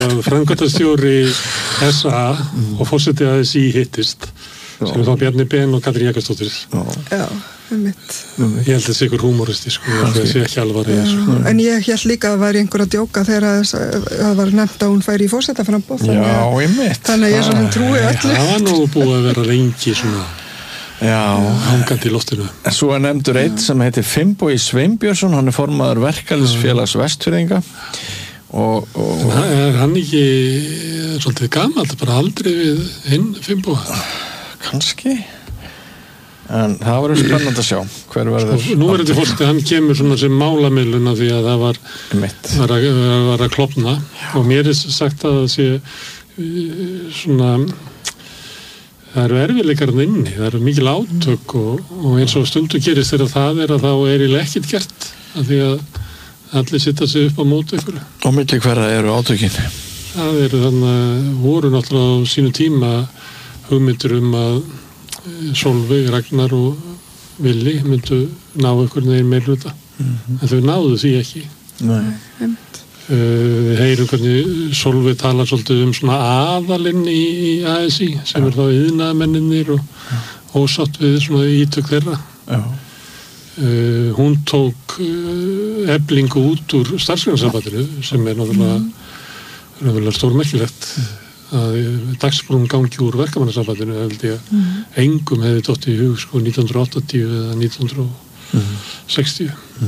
framkvæmdastjóri SA og forseti ASÍ hittist sem þá Bjarni Ben og Katrín Jakobsdóttir. Já, mitt. Ég held þessi ykkur húmoristi, sko, þessi ekki alvari. En ég held líka að það væri einhver að djóka þegar það var nefnt að hún færi í forsetaframboð. Já, einmitt. Þannig að ég svona trúi öllu. Það var nú búið að vera lengi svona hangandi í loftinu. En svo nefndur einn sem heitir Finnbogi Sveinbjörnsson, hann formaður verkalýðsfélags Vestfirðinga og hann ekki svolítið gamall, bara aldrei við hinn Finnboga. Kannski. En það var spennandi að sjá hver verður. Nú þetta fórstu, hann kemur svona sem málamiðluna því að það var að klofna og mér sagt að það sé svona það eru erfiðleikarinn inni, það eru mikil átök og eins og stundu gerist þegar það að þá eiginlega ekkert gert af því að allir sitta sig upp á móti ykkur. Og mikil hverra eru átökin? Það eru þannig, voru náttúrulega á sínu tíma hugmyndir að Sólveig, Ragnar og Villi myndu ná einhvern veginn meirhluta. En þau náðu því ekki. Nei. Við heyrum hvernig Sólveig talar svolítið svona aðalinn í ASÍ sem þá iðnaðarmennirnir og ósátt við svona ítök þeirra. Já. Hún tók Eflingu út úr starfsgreinasambandinu sem náttúrulega stórmerkilegt að dagsbrún gangi úr verkamannasambandinu held ég að engum hefði dottið í hug sko 1980 eða 1960.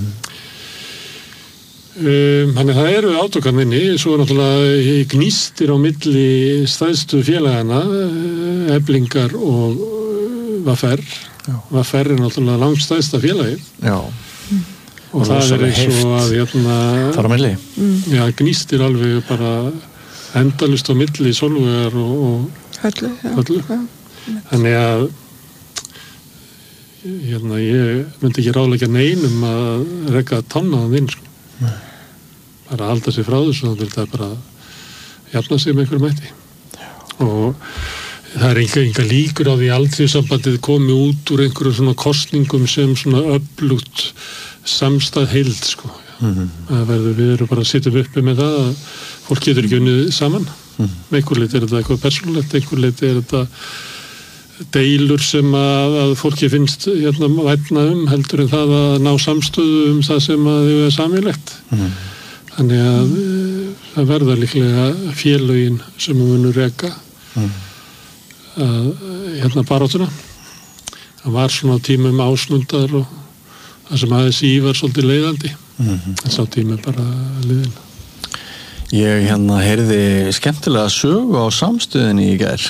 Þannig það eru átökan inni, svo náttúrulega gnýstir á milli stæðstu félagana, Eflingar og VR. VR náttúrulega langstæðsta félagi. Já. Og það eins og að þar á milli. Já, gnýstir alveg bara endalust á milli Sólveigar og Höllu. Þannig að ég myndi ekki ráðleggja neinum að reka tannaðan inn sko. Bara að halda sig frá þessu þannig að það bara jafna sig með einhverjum mætti. Og það er enga líkur á því Alþýðusambandið komi út úr einhverjum svona kosningum sem svona öflugt samstæð heild sko. Við erum bara að sitja uppi með það að fólk getur ekki unnið saman. Einhver leiti þetta eitthvað persónulegt, einhver leiti þetta deilur sem að fólki finnst vænna heldur en það að ná samstöðu það sem að þau er sameiginlegt. Þannig að það verða líklega félögin sem munur reka baráttuna. Það var svona tímum ásmundar og það sem ASÍ var svolítið leiðandi. En sá tími bara liðin. Ég heyrði skemmtilega sögu á samstöðinni í gær.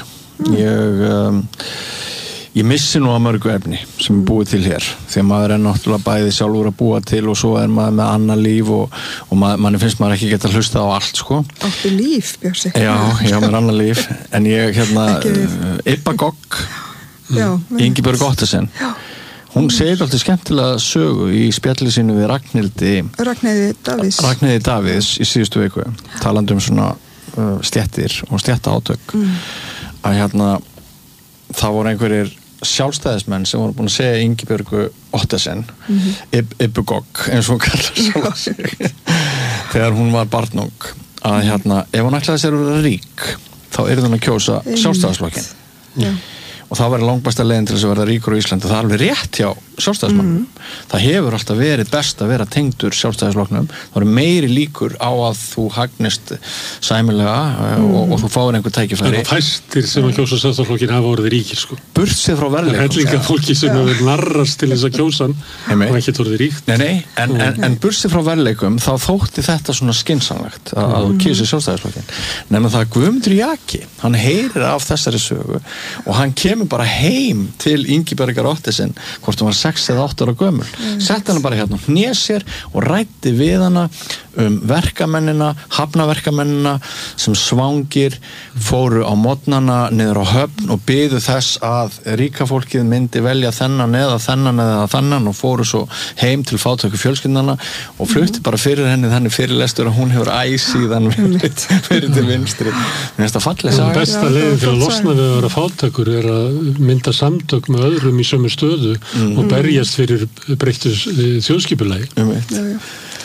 Ég missi nú að mörgu efni sem búið til hér. Því að maður náttúrulega bæði sjálfur að búa til og svo maður með annað líf og manni finnst maður ekki geta hlustað á allt, sko. Áttu líf, Björsi. Já, mér annað líf. En ég, Ibba Gogg, Ingibjörg Ottesen. Já. Hún segir alltaf skemmtilega sögu í spjalli sínu við Ragnheiði Davíðs í síðustu viku, talandi svona stéttir og stéttaátök að það voru einhverjir sjálfstæðismenn sem voru búin að segja Ingibjörgu Ottesen Ibbu Gogg, eins og hún kallar sig þegar hún var barnung að ef hún ætlaði sér að vera rík þá yrði hún að kjósa sjálfstæðisflokkinn og það var langbæsta leiðin til þess að verða ríkur á Íslandi og það er alveg rétt hjá sjálfstæðismannum. Það hefur alltaf verið best að vera tengdur sjálfstæðisflokknum. Það eru meiri líkur á að þú hagnist sæmilega og þú fáir einhver tækifæri. Það fæstir sem að kjósa sjálfstæðisflokkin hafa orðið ríkir sko. Burtséð frá verðleikum. Það er hellinga fólki sem hefur narrast til þess að kjósa hann og ekki orðið ríkt. En burtséð frá verðleikum þá þótti þetta svona skynsamlegt að þú kjósi sjálfstæðisflokkinn. Nema það Guðmundur Jaki, hann heyrir af þessari sögu og hann kemur bara heim til Ingibjargar Ottesen hvort hún var 6 eða 8 ára gömul sett hana bara hnés sér og ræddi við hana verkamennina, hafnaverkamennina sem svangir fóru á morgnana niður á Höfn og biðu þess að ríka fólkið myndi velja þennan eða þennan og fóru svo heim til fátæku fjölskyldnanna og flutti bara fyrir henni þannig fyrirlestur að hún hefur síðan verið til vinstri. Mér finnst það falleg saga. Besta leiðin til að losna við að vera fátækur er að mynda samtök með öðrum í sömu stöðu og berjast fyrir breyttu þjóðskipulagi.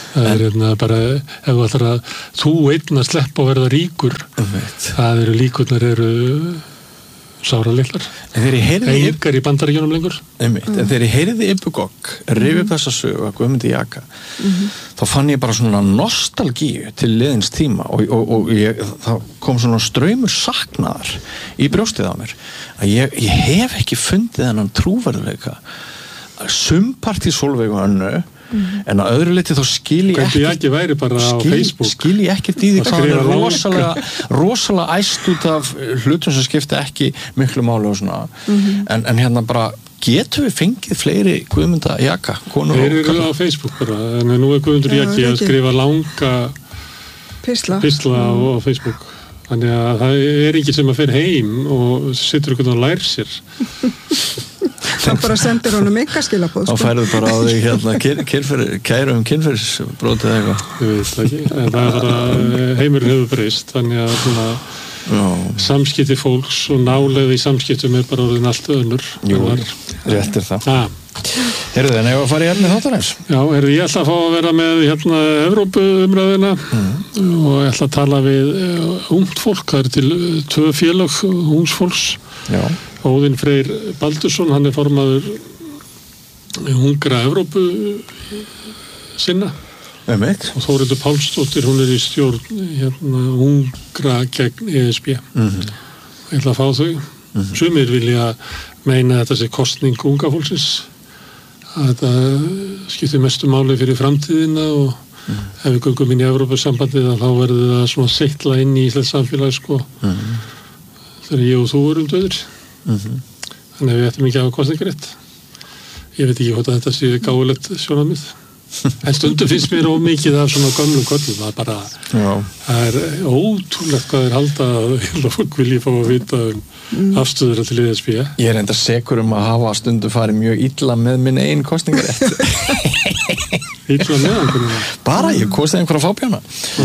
Það bara, ef þú ætlar að þú einn að sleppa og verða ríkur, það líkurnar eru sáralitlar. Engar í Bandaríkjunum lengur. En þegar ég heyrði Ibbugog rifja upp þessa sögu að Guðmundi Jaka, þá fann ég bara svona nostalgíu til liðins tíma og það kom svona straumur saknaðar í brjóstið á mér að ég hef ekki fundið þennan trúverðuleika sumpart í Sólveigu Önnu en að öðru leyti þá skil ég ekkert í því hvað hann rosalega æst út af hlutum sem skipta ekki miklu máli og svona en hérna bara getum við fengið fleiri Guðmunda Jaka þeir eru á Facebook bara en nú Guðmundur Jaki að skrifa langa pistla á Facebook þannig að það ekki sem að fer heim og situr ykkur og lær sér þá bara sendir honum einkaskilabóð þá færðu bara á þig kæru kynferðisbrotið eða eitthvað ég veit ekki, en það bara heimurinn hefur breyst, þannig að svona samskipti fólks og nálega í samskiptum bara orðin allt önnur rétt það Heyrðu, en ef að fara í efni þáttarins? Já, ég ætla að fá að vera með Evrópuumræðina og ég ætla að tala við ungt fólk, það til 2 félög ungs fólks. Já. Óðinn Freyr Baldursson, hann formaður ungra Evrópu sinna. Og Þórhildur Pálsdóttir, hún í stjórn ungra gegn ESB. Ég ætla að fá þau. Sumir vilja meina að þetta sé kosning unga fólksins að þetta skiptir mestu máli fyrir framtíðina og ef við göngum inn í Evrópusambandið þá verður það svona seitla inn í íslenskt samfélag þegar ég og þú erum döður þannig að við ættum ekki að hafa kosningarétt ég veit ekki hvort að þetta sé gáfulegt sjónarmið en stundum finnst mér ómikið af svona gömlum köllum það ótrúlegt hvað halda að fólk vilji fá að vita afstöður til ESB. Ég enda sekur að hafa stundum farið mjög illa með minn einn kosningarétt illa með einhvern bara ég kostið einhverja fábjána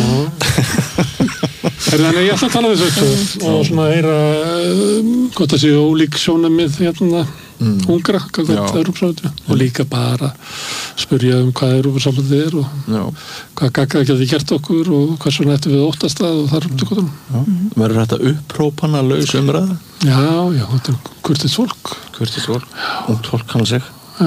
þannig ég ætla að tala þessu og svona heyra gott að séu ólík sjónarmið ungra og líka bara spyrja hvað Evrópusambandið og hvað gaggað geti gert okkur og hvað svona ættum við óttast að og þar til gotum. Verður þetta upprópana laus umræða? Já, þetta kurteist fólk. Ungt fólk kann sig.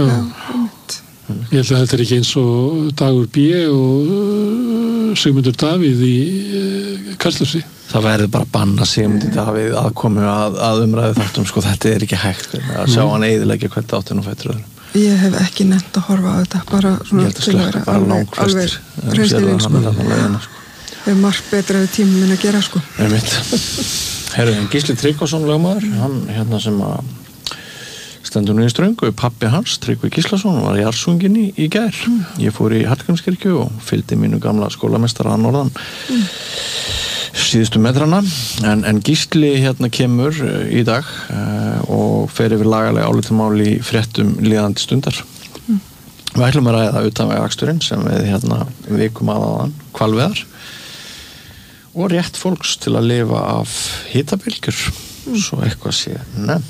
Ég held að þetta ekki eins og Dagur B. og Sigmundur Davíð í Kastljósi. Það verður bara banna Sigmundur Davíð aðkomu að umræðu þáttum, þetta ekki hægt að sjá hann eyðileggja hvert áttinn og fættur öðrum. Ég hef ekki nefnt að horfa á þetta, bara svona til að vera alveg hreistilinn, Það margt betra við tímum en að gera, Herðu, Gísli Tryggvason lögmaður, hann sem að stendur nú í ströngu, pappi hans, Tryggvi Gíslason, var í Arsungin í gær. Ég fór í Hallgrímskirkju og fylgdi mínu gamla skólameistara að norðan síðustu metrana, en Gísli kemur í dag og fer yfir lagalega álitamál í fréttum líðandi stundar. Við ætlum að ræða utanvegaaksturinn sem við vikum aðaðan, hvalveiðar og rétt fólks til að lifa af hitabylgjur, svo eitthvað sé nefnt.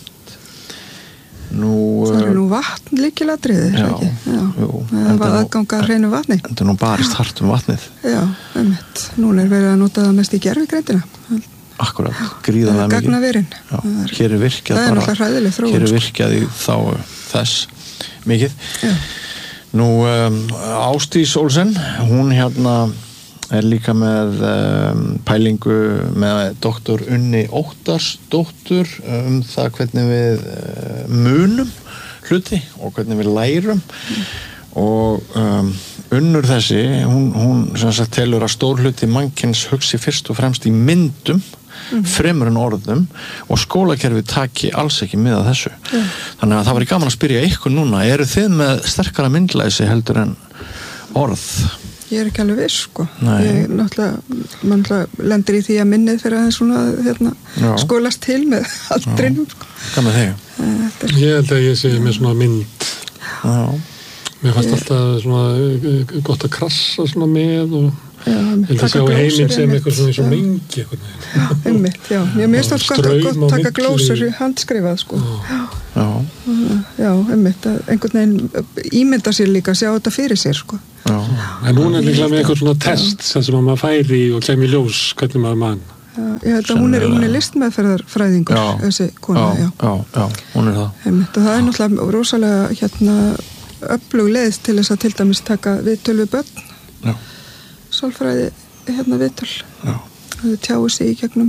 Það eru nú vatn lykilatriði, ekki? Jú. Það var aðganga að hreinu vatni. En það er nú barist hart vatnið. Já, einmitt. Núna verið að nota það mest í gervigreindina. Akkurat, gríðarlega mikið. Gagnaverin. Hér virkjað það er náttúrulega hræðileg þróun. Hér virkjað í þess mikið. Nú, Ásdís Olsen, hún líka með pælingu með doktor Unni Óttarsdóttur það hvernig við munum hluti og hvernig við lærum og Unnur þessi, hún sem sagt telur að stór hluti mannkyns hugsi fyrst og fremst í myndum fremur en orðum og skólakerfið taki alls ekki mið að þessu. Þannig að það væri gaman að spyrja ykkur núna, eru þið með sterkara myndlæsi heldur en orð? Ég ekki alveg viss, Ég náttúrulega lendir í því að minnið fyrir aðeins svona skólast til með aldrinum, Hvað með þig? Ég held að ég sé með svona mynd. Mér fannst alltaf svona gott að krassa svona með og ég held að sjá heiminn sem eitthvað svona eins og mengi einmitt, Mér finnst alltaf gott að taka glósur handskrifað, Já, einmitt að einhvern veginn ímynda sér líka að sjá þetta fyrir sér, En hún líklega með eitthvað svona test sem að maður færi og kemur í ljós hvernig maður mann. Ég held að hún er listmeðferðarfræðingur, þessi kona, já, hún er það. Og það er náttúrulega rosalega öflug leið til þess að til dæmis taka viðtöl við börn, sálfræði viðtöl. Það tjáu sig í gegnum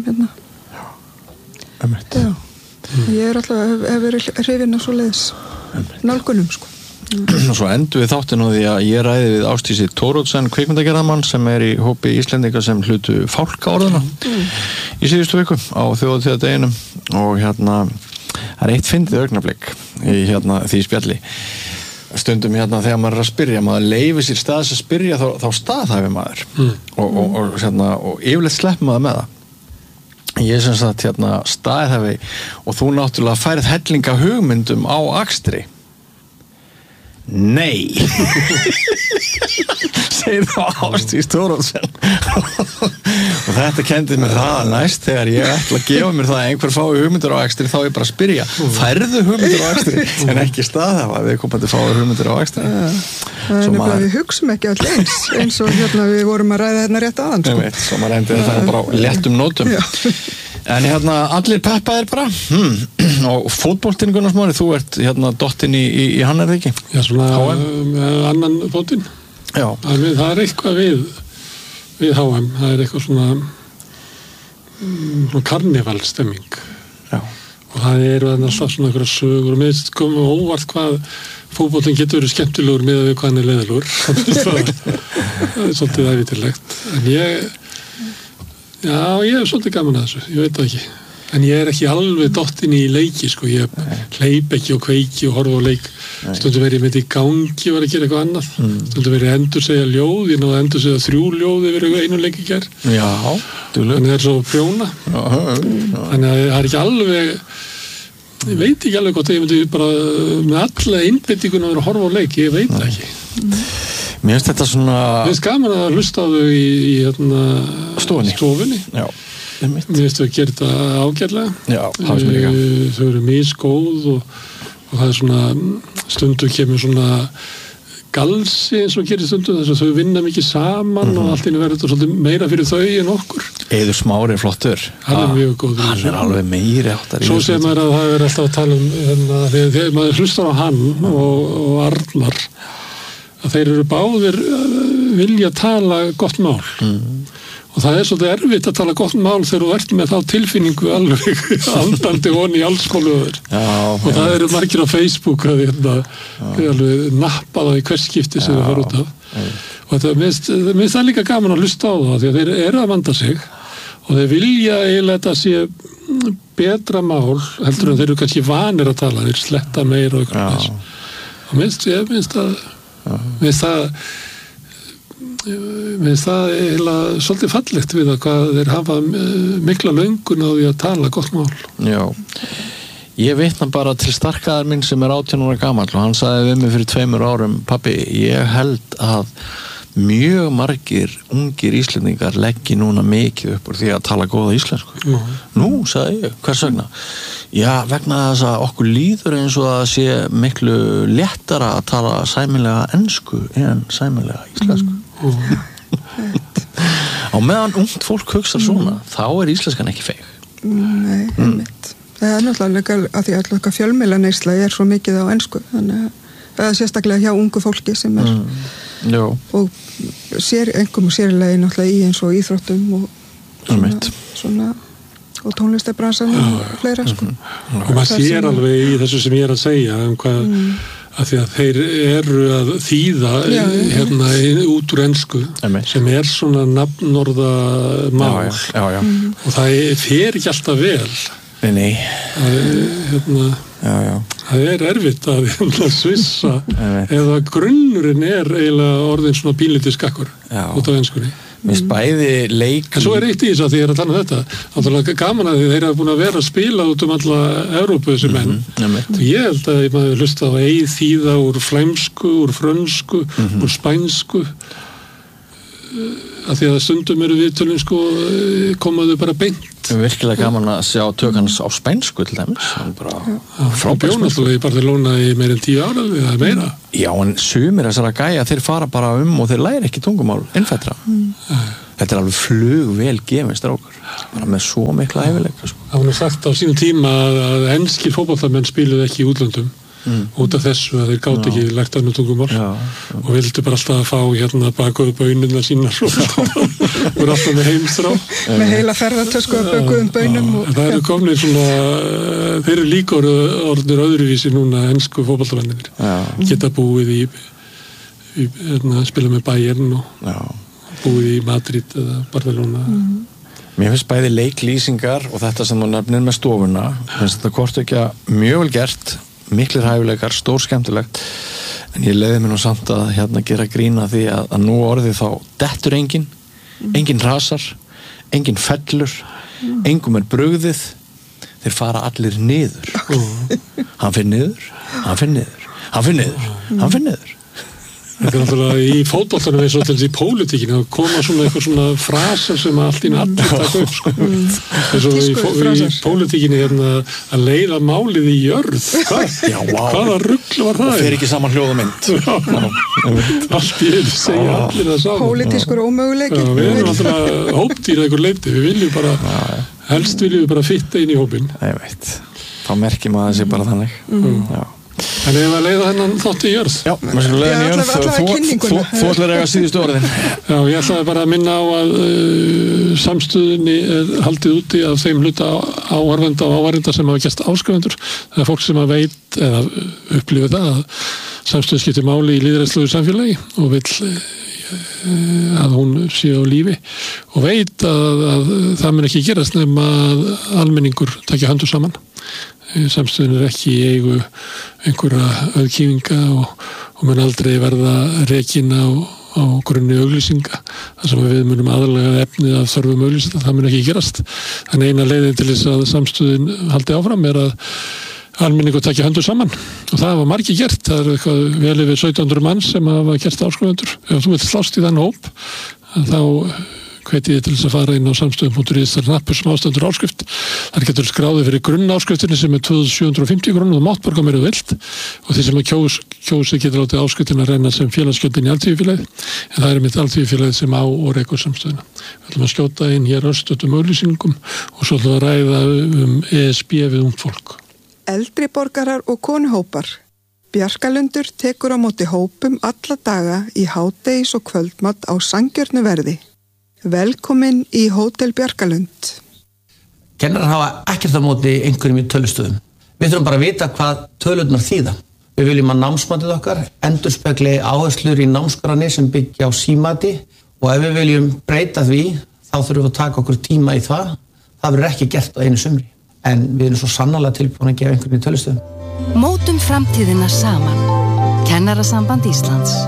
Já. Ég er alltaf hef verið hrifin af svo leiðis nálgunum Og svo endur við þáttinn á því að ég ræði við Ásdísi Thoroddsen kvikmyndagerðarmann sem er í hópi Íslendinga sem hlutu fálkaorðuna í síðustu viku á þjóðhátíðardeginum og það er eitt fyndið augnablik í því spjalli stundum þegar maður er að spyrja maður leyfir sér staðs að spyrja þá staðhæfi maður og yfirleitt sleppur maður með það ég sem sagt staðhæfi og þú náttúrulega færið hellinga hugmyndum á akstri Nei segir þá Ásdís Thoroddsen og þetta kendi mér það næst þegar ég ætla að gefa mér það að einhver fái hugmyndur á akstri þá ég bara að spyrja færðu hugmyndur á akstri en ekki staðhafa við komandi fái hugmyndur á akstri Það er nefnilega við hugsum ekki all eins og við vorum að ræða rétt aðan Svo maður reyndi þetta bara á léttum nótum En allir peppaðir bara og fótboltinn Gunnar Smári, þú ert dottinn í hann er það ekki? Já, svona með annan fótinn Já. Það er eitthvað við HM, það er eitthvað svona karnevalstemming Já. og það eru svona einhverja sögur og minnst komum óvart hvað fótboltinn getur verið skemmtilegur með við hvað hann er leiðilegur það er svolítið ævitilegt en ég hef svolítið gaman að þessu, ég veit það ekki en ég er ekki alveg dottinn í leiki ég hleyp ekki og kveiki og horfa á leik stundum verið ég með í gangi var að gera eitthvað annað stundum verið að endursegja ljóð ég náði að endursegja 3 ljóð yfir einu leik í gær þannig það er svo prjóna þannig að það er ekki alveg ég veit ekki alveg hvort ég myndi bara með alla innbyttingun að vera að horfa á leik ég veit það ekki Mér finnst þetta svona Mér finnst gaman að hlusta á þau í stofunni Já, Mér finnst þau að gera þetta ágætlega Já, það finnst mér líka Þau eru misgóð og það er svona stundum kemur svona galsi eins og gerir stundum þess að þau vinna mikið saman og allt einu verður þetta svolítið meira fyrir þau en okkur Eiður Smári er flottur Hann er mjög góður Hann er alveg meiri áttar Svo sem maður að það er alltaf að tala þegar maður hlustar á hann og Arnar að þeir eru báðir vilja tala gott mál og það er svolítið erfitt að tala gott mál þegar þú ert með þá tilfinningu alveg andandi honi í allskóluður og það eru margir á Facebook að þið alveg nappa það í hvers skipti sem það fara út af og þetta minnst það líka gaman að hlusta á það því að þeir eru að vanda sig og þeir vilja eiginlega þetta sé betra mál heldur en þeir eru kannski vanir að tala þeir sletta meira og eitthvað þess og minnst það eiginlega svolítið fallegt við að hvað þeir hafa mikla löngun á því að tala gott mál Já Ég vitna bara til starkaðar minn sem er 18 ára gamall og hann sagði við mig fyrir 2 árum pabbi, ég held að mjög margir ungir Íslendingar leggi núna mikið upp úr því að tala góða íslensku Nú, sagði ég, hvers vegna? Já, vegna þess að okkur líður eins og að sé miklu léttara að tala sæmilega ensku en sæmilega íslensku Á meðan ungt fólk hugsa svona þá er íslenskan ekki feig Nei, einmitt Það er náttúrulega að því að fjölmiðlaneysla er svo mikið á ensku þannig að það er sérstaklega hjá ungu fólki sem er og einhverjum sérlega náttúrulega í eins og íþróttum og svona og tónlistarbransan og fleira og maður sér alveg í þessu sem ég er að segja hvað að því að þeir eru að þýða út úr ensku sem er svona nafnorða mál og það fer ekki alltaf vel Nei það er erfitt að svissa eða grunnurinn er eiginlega orðin svona pínlítið skakkur út af enskunni bæði leik en svo er eitt í þess að því ég er að tala um þetta náttúrulega gaman að þeir hafa búin að vera að spila út alla Evrópu þessi menn ég held að ég maður hlusta á þýða úr flæmsku, úr frönsku úr spænsku að því að stundum eru viðtölum komaðu bara beint Virkilega gaman að sjá tök hans á spænsku til dæmis. Hann bara frábær spænsku. Í Barcelona í meira en 10 ára eða meira. Já, en sumir þessara gæja, þeir fara bara og þeir læra ekki tungumál innfættra. Þetta alveg flugvel gefinn strákur. Bara með svo mikla hæfileika. Það var sagt á sínum tíma að enskir fótboltamenn spiluðu ekki í útlöndum. Út af þessu að þeir gátt ekki lært önnur tungumál og vildu bara alltaf að fá bakuðu baununa sína og voru alltaf með heimstrá með heila ferðartösku og bakuðum baunum það eru komnir svona þeir eru líka orðnir öðruvísi núna ensku fótboltamennir geta búið í spila með Bayern og búið í Madrid eða Barcelona Mér finnst bæði leiklýsingar og þetta sem þú nefnir með stofuna finnst þetta hvort ekki að mjög vel gert miklir hæfileikar, stór skemmtilegt en ég leiði mér nú samt að gera grína því að nú orðið þá dettur engin rasar engin fellur engum brugðið þeir fara allir niður hann fer niður hann fer niður, hann fer niður hann fer niður Þetta náttúrulega í fótboltanum eins og til þessi í pólitíkinu að koma svona eitthvað svona frasar sem allt í allir taka upp eins og í pólitíkinu að leiða málið í jörð hvaða rugl var það? Og fer ekki saman hljóðamynd allt í einu segja allir það saman Pólitískur ómöguleiki Við erum alltaf hópdýra einhver leyti við viljum bara, helst viljum við bara fitta inn í hópin Ég veit, þá merkir maður þessi bara þannig Já En ef að leiða hennan þátt í jörð Já, maður skal leiða henni í jörð Þú ætlar eiga síðustu orðin Já, ég ætlaði bara að minna á að samstöðunni er haldið úti af þeim hluta áhorfenda og áhorfenda sem hafa gert áskrifendur það er fólk sem að veit eða upplifir það að samstöð skiptir máli í lýðræðislegu samfélagi og vill að hún sé á lífi og veit að það mun ekki gerast nema að almenningur taki höndu saman samstöðun er ekki í eigu einhverja auðkýfinga og mun aldrei verða rekin á grunni auglýsinga þar sem við munum aðalega efnið af þörfum auglýsinga, það mun ekki gerast þannig eina leiðin til þess að samstöðun haldi áfram er að almenningur taki höndu saman og það hafa margir gert, það er eitthvað vel yfir 1700 manns sem hafa gert áskrifendur ef þú vilt slást í þann hóp þá hvetið til þess að fara inn á samstöðum.is þar hnappur sem ástendur áskrift þar getur skráðið fyrir grunnáskriftinu sem er 2750 krónur og mátt borga meira vilt og því sem að kjósi getur látið áskriftin að renna sem félagsgjöldin í Alþýðufélagið en það er mitt Alþýðufélagið sem á og rekur samstöðuna. Við ætlum að skjóta inn hér örstutum auglýsingum og svo ætlum að ræða ESB við ungt fólk. Eldri borgarar og konuhópar. Bjarkalundur tekur á móti hópum alla daga í hádegis og kvöldmat á sanngjörnu verði. Velkomin í Hótel Bjarkalund. Kennarar hafa ekkert á móti einhverjum í tölustöðum. Við þurfum bara að vita hvað tölurnar þýða. Við viljum að námsmatið okkar endurspegli áherslur í námskránni sem byggja á símati og ef við viljum breyta því þá þurfum við að taka okkur tíma í það. Það verður ekki gert á einu sumri. En við erum svo sannarlega tilbúin að gefa einhverjum í tölustöðum. Mótum framtíðina saman. Kennarasamband Íslands.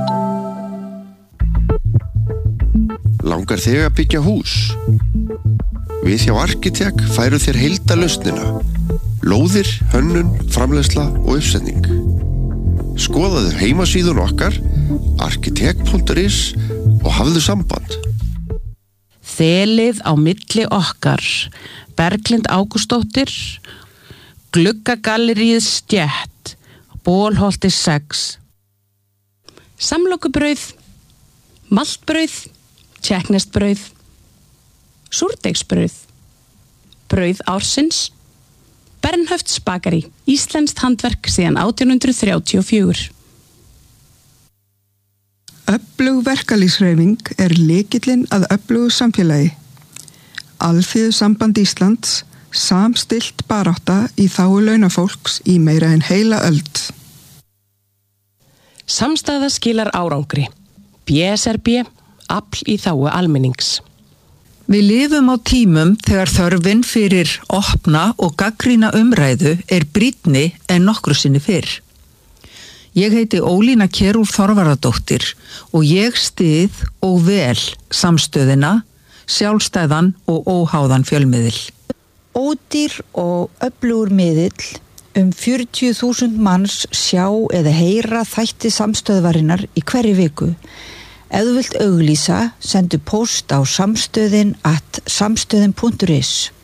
Langar þig að byggja hús? Við hjá Arkitek færum þér heildarlausnina. Lóðir, hönnun, framleiðsla og uppsetning. Skoðaðu heimasíðun okkar, arkitek.is og hafðu samband. Þelið á milli okkar, Berglind Ágústóttir, Gluggagalleríið Stjætt, Bólholti 6. Samlokubrauð, maltbrauð, tjekknesbrauð, súrdeigsbrauð, brauð ársins, Bernhöfts bakari, íslenskt handverk síðan 1834. Öflug verkalýðshreyfing er lykillinn að öflugu samfélagi. Alþýðusamband Íslands samstillt barátta í þágu launafólks í meira en heila öld. Samstaða skilar árangri. BSRB, afl í þágu almennings. Við lifum á tímum þegar þörfin fyrir opna og gagnrýna umræðu er brýnni en nokkru sinni fyrr. Ég heiti Ólína Kjerúl Þorvarðardóttir og ég styð og vel samstöðina, sjálfstæðan og óháðan fjölmiðil. Ódýr og öflugur miðill 40.000 manns sjá eða heyra þætti samstöðvarinnar í hverri viku. Ef þú vilt auglýsa, sendu post á samstöðin@samstöðin.is.